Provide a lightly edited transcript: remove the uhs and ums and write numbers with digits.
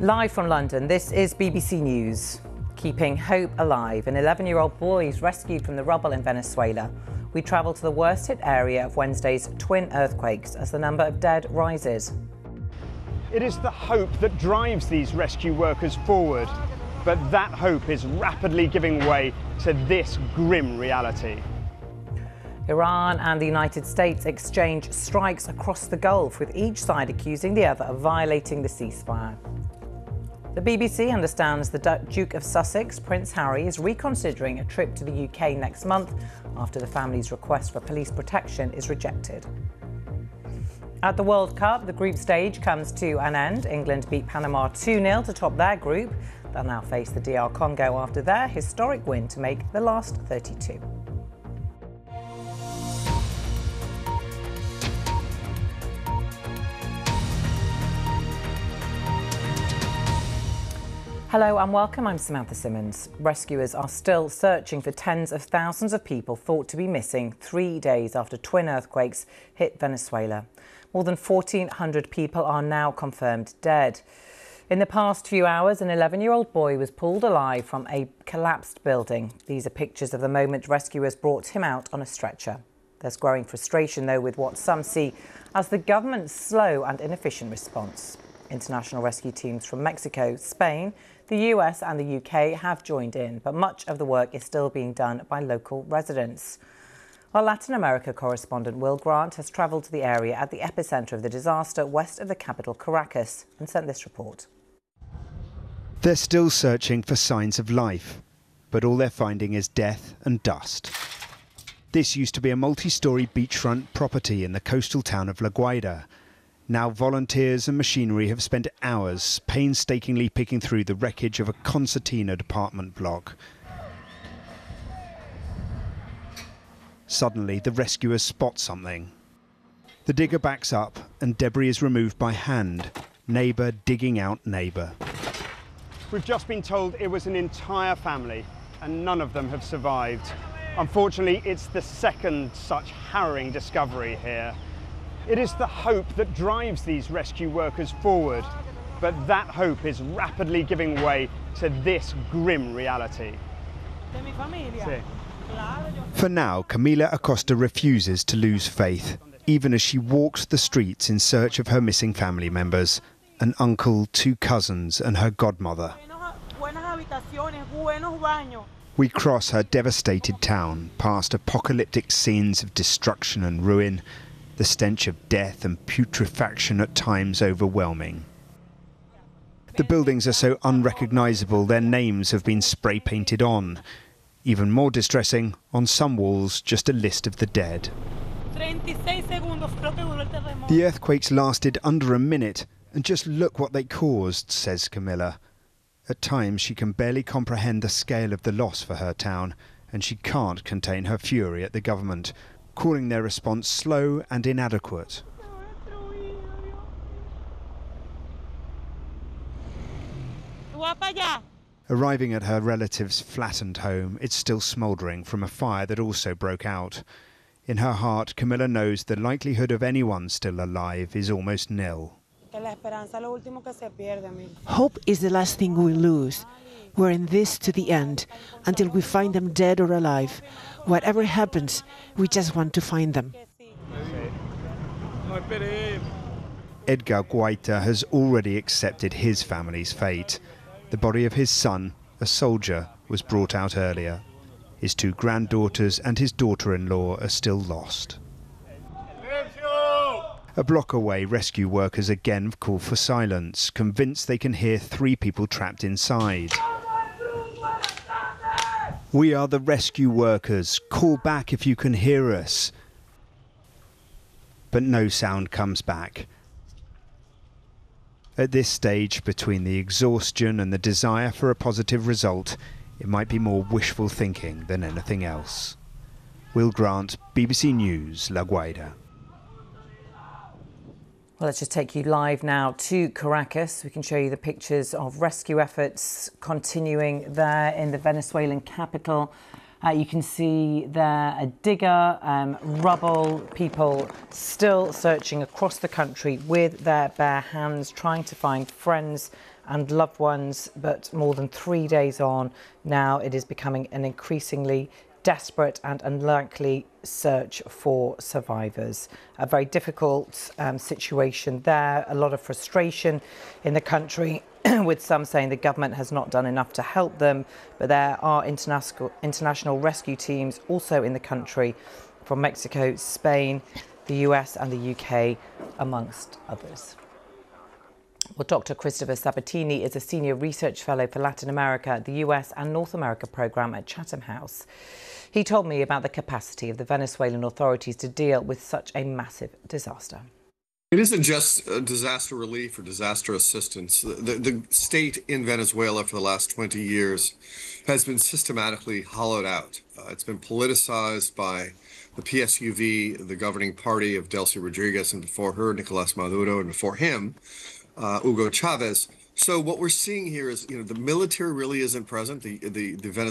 Live from London, this is BBC News. Keeping hope alive, an 11-year-old boy is rescued from the rubble in Venezuela. We travel to the worst hit area of Wednesday's twin earthquakes as the number of dead rises. It is the hope that drives these rescue workers forward, but that hope is rapidly giving way to this grim reality. Iran and the United States exchange strikes across the Gulf, with each side accusing the other of violating the ceasefire. The BBC understands the Duke of Sussex, Prince Harry, is reconsidering a trip to the UK next month after the family's request for police protection is rejected. At the World Cup, the group stage comes to an end. England beat Panama 2-0 to top their group. They'll now face the DR Congo after their historic win to make the last 32. Hello and welcome, I'm Samantha Simmons. Rescuers are still searching for tens of thousands of people thought to be missing 3 days after twin earthquakes hit Venezuela. More than 1,400 people are now confirmed dead. In the past few hours, an 11-year-old boy was pulled alive from a collapsed building. These are pictures of the moment rescuers brought him out on a stretcher. There's growing frustration, though, with what some see as the government's slow and inefficient response. International rescue teams from Mexico, Spain, the US and the UK have joined in, but much of the work is still being done by local residents. Our Latin America correspondent Will Grant has travelled to the area at the epicentre of the disaster west of the capital Caracas and sent this report. They're still searching for signs of life, but all they're finding is death and dust. This used to be a multi-storey beachfront property in the coastal town of La Guaira. Now volunteers and machinery have spent hours painstakingly picking through the wreckage of a concertina apartment block. Suddenly, the rescuers spot something. The digger backs up and debris is removed by hand, neighbour digging out neighbour. We've just been told it was an entire family and none of them have survived. Unfortunately, it's the second such harrowing discovery here. It is the hope that drives these rescue workers forward, but that hope is rapidly giving way to this grim reality. For now, Camila Acosta refuses to lose faith, even as she walks the streets in search of her missing family members, an uncle, 2 cousins and her godmother. We cross her devastated town, past apocalyptic scenes of destruction and ruin, the stench of death and putrefaction at times overwhelming. The buildings are so unrecognisable their names have been spray painted on. Even more distressing, on some walls just a list of the dead. The earthquakes lasted under a minute, and just look what they caused, says Camilla. At times she can barely comprehend the scale of the loss for her town, and she can't contain her fury at the government, calling their response slow and inadequate. Arriving at her relative's flattened home, it's still smouldering from a fire that also broke out. In her heart, Camilla knows the likelihood of anyone still alive is almost nil. Hope is the last thing we lose. We're in this to the end, until we find them dead or alive. Whatever happens, we just want to find them. Edgar Guaita has already accepted his family's fate. The body of his son, a soldier, was brought out earlier. His 2 granddaughters and his daughter-in-law are still lost. A block away, rescue workers again call for silence, convinced they can hear 3 people trapped inside. We are the rescue workers. Call back if you can hear us. But no sound comes back. At this stage, between the exhaustion and the desire for a positive result, it might be more wishful thinking than anything else. Will Grant, BBC News, La Guaira. Well, let's just take you live now to Caracas. We can show you the pictures of rescue efforts continuing there in the Venezuelan capital. You can see there a digger, rubble, people still searching across the country with their bare hands, trying to find friends and loved ones, but more than 3 days on, now it is becoming an increasingly desperate and unlikely search for survivors. A very difficult situation there, a lot of frustration in the country, with some saying the government has not done enough to help them, but there are international rescue teams also in the country from Mexico, Spain, the US and the UK, amongst others. Well, Dr. Christopher Sabatini is a senior research fellow for Latin America, the US and North America programme at Chatham House. He told me about the capacity of the Venezuelan authorities to deal with such a massive disaster. It isn't just disaster relief or disaster assistance. The state in Venezuela for the last 20 years has been systematically hollowed out. It's been politicized by the PSUV, the governing party of Delcy Rodriguez, and before her, Nicolas Maduro, and before him, Hugo Chavez. So what we're seeing here is, the military really isn't present. The Venezuelan